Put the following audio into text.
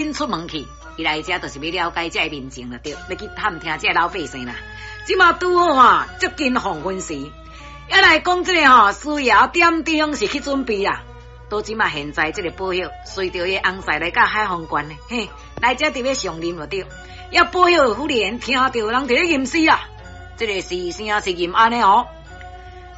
紧出门去，伊来遮就是要了解这民情了，对，要去探听这老百姓啦。即马拄好接近黄昏时，要来讲这个需要点钟是去准备啊。到即马现在这个报晓，随着伊翁婿来到海防关呢，嘿，来遮特别上任了对。要报晓忽然听到人伫咧吟诗啊，这个诗声是吟安尼哦。